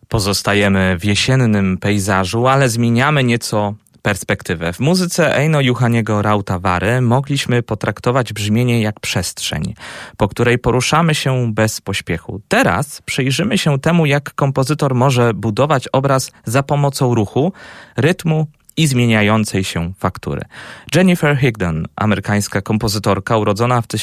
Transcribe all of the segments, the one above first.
Pozostajemy w jesiennym pejzażu, ale zmieniamy nieco perspektywę. W muzyce Eino Juhaniego Rautavaary mogliśmy potraktować brzmienie jak przestrzeń, po której poruszamy się bez pośpiechu. Teraz przyjrzymy się temu, jak kompozytor może budować obraz za pomocą ruchu, rytmu i zmieniającej się faktury. Jennifer Higdon, amerykańska kompozytorka urodzona w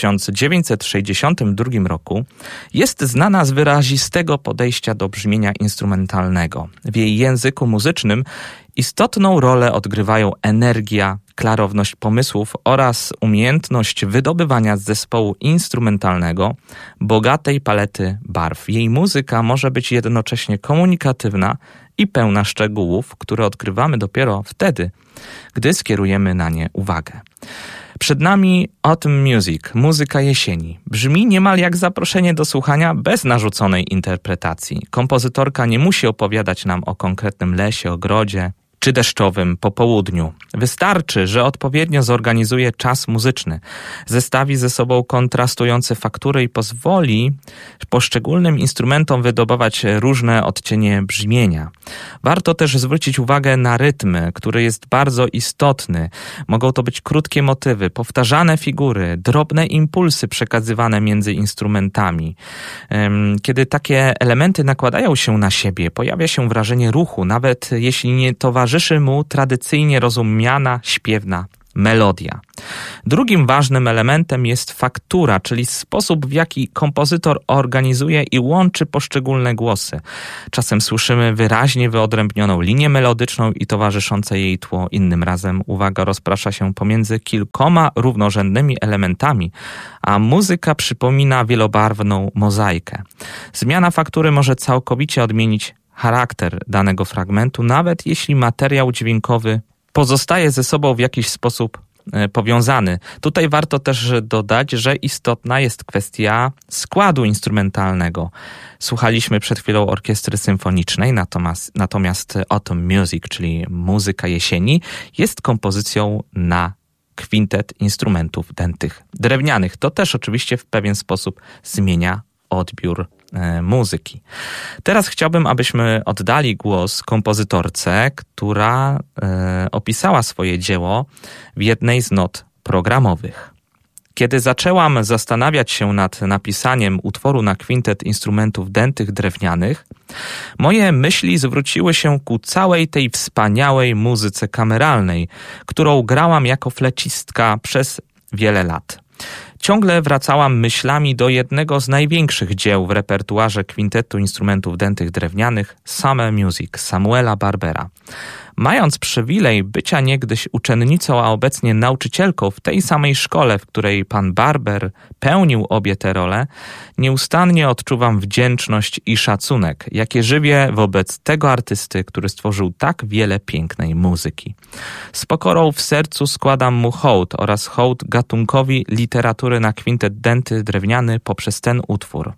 1962 roku, jest znana z wyrazistego podejścia do brzmienia instrumentalnego. W jej języku muzycznym istotną rolę odgrywają energia, klarowność pomysłów oraz umiejętność wydobywania z zespołu instrumentalnego bogatej palety barw. Jej muzyka może być jednocześnie komunikatywna i pełna szczegółów, które odkrywamy dopiero wtedy, gdy skierujemy na nie uwagę. Przed nami Autumn Music, muzyka jesieni. Brzmi niemal jak zaproszenie do słuchania bez narzuconej interpretacji. Kompozytorka nie musi opowiadać nam o konkretnym lesie, ogrodzie czy deszczowym popołudniu. Wystarczy, że odpowiednio zorganizuje czas muzyczny, zestawi ze sobą kontrastujące faktury i pozwoli poszczególnym instrumentom wydobywać różne odcienie brzmienia. Warto też zwrócić uwagę na rytm, który jest bardzo istotny. Mogą to być krótkie motywy, powtarzane figury, drobne impulsy przekazywane między instrumentami. Kiedy takie elementy nakładają się na siebie, pojawia się wrażenie ruchu, nawet jeśli nie towarzyszy mu tradycyjnie rozumiana, śpiewna melodia. Drugim ważnym elementem jest faktura, czyli sposób, w jaki kompozytor organizuje i łączy poszczególne głosy. Czasem słyszymy wyraźnie wyodrębnioną linię melodyczną i towarzyszące jej tło. Innym razem uwaga rozprasza się pomiędzy kilkoma równorzędnymi elementami, a muzyka przypomina wielobarwną mozaikę. Zmiana faktury może całkowicie odmienić charakter danego fragmentu, nawet jeśli materiał dźwiękowy pozostaje ze sobą w jakiś sposób powiązany. Tutaj warto też dodać, że istotna jest kwestia składu instrumentalnego. Słuchaliśmy przed chwilą orkiestry symfonicznej, natomiast Autumn Music, czyli muzyka jesieni, jest kompozycją na kwintet instrumentów dętych drewnianych. To też oczywiście w pewien sposób zmienia odbiór muzyki. Teraz chciałbym, abyśmy oddali głos kompozytorce, która opisała swoje dzieło w jednej z not programowych. Kiedy zaczęłam zastanawiać się nad napisaniem utworu na kwintet instrumentów dętych drewnianych, moje myśli zwróciły się ku całej tej wspaniałej muzyce kameralnej, którą grałam jako flecistka przez wiele lat. Ciągle wracałam myślami do jednego z największych dzieł w repertuarze kwintetu instrumentów dętych drewnianych Summer Music Samuela Barbera. Mając przywilej bycia niegdyś uczennicą, a obecnie nauczycielką w tej samej szkole, w której pan Barber pełnił obie te role, nieustannie odczuwam wdzięczność i szacunek, jakie żywię wobec tego artysty, który stworzył tak wiele pięknej muzyki. Z pokorą w sercu składam mu hołd oraz hołd gatunkowi literatury na kwintet dęty drewniany poprzez ten utwór.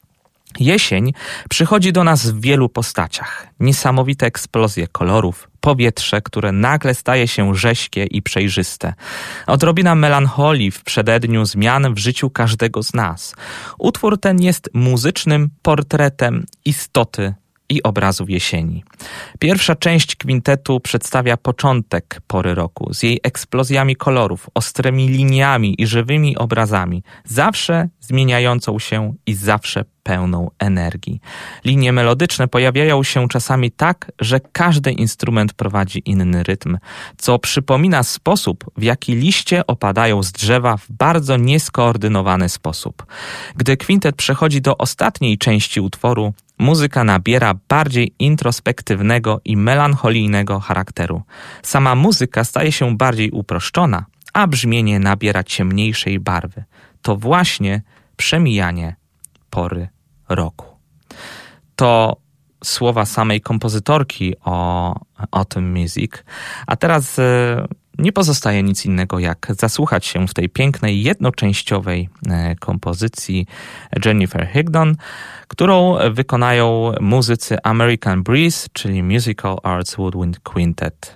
Jesień przychodzi do nas w wielu postaciach. Niesamowite eksplozje kolorów, powietrze, które nagle staje się rześkie i przejrzyste. Odrobina melancholii w przededniu zmian w życiu każdego z nas. Utwór ten jest muzycznym portretem istoty i obrazów jesieni. Pierwsza część kwintetu przedstawia początek pory roku z jej eksplozjami kolorów, ostrymi liniami i żywymi obrazami, zawsze zmieniającą się i zawsze pełną energii. Linie melodyczne pojawiają się czasami tak, że każdy instrument prowadzi inny rytm, co przypomina sposób, w jaki liście opadają z drzewa w bardzo nieskoordynowany sposób. Gdy kwintet przechodzi do ostatniej części utworu, muzyka nabiera bardziej introspektywnego i melancholijnego charakteru. Sama muzyka staje się bardziej uproszczona, a brzmienie nabiera ciemniejszej barwy. To właśnie przemijanie pory roku. To słowa samej kompozytorki o Autumn Music, a teraz nie pozostaje nic innego jak zasłuchać się w tej pięknej, jednoczęściowej kompozycji Jennifer Higdon, którą wykonają muzycy American Breeze, czyli Musical Arts Woodwind Quintet.